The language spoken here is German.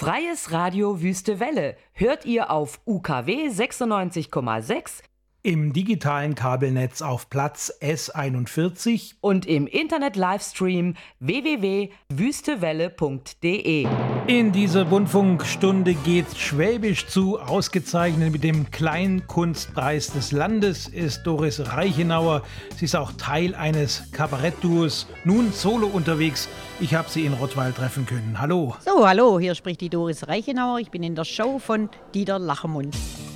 Freies Radio Wüste Welle hört ihr auf UKW 96,6, im digitalen Kabelnetz auf Platz S41 und im Internet-Livestream www.wüstewelle.de. In dieser Rundfunkstunde geht Schwäbisch zu. Ausgezeichnet mit dem Kleinkunstpreis des Landes ist Doris Reichenauer. Sie ist auch Teil eines Kabarettduos, nun solo unterwegs. Ich habe sie in Rottweil treffen können. Hallo. So, hallo, hier spricht die Doris Reichenauer. Ich bin in der Show von Dieter Lachermund.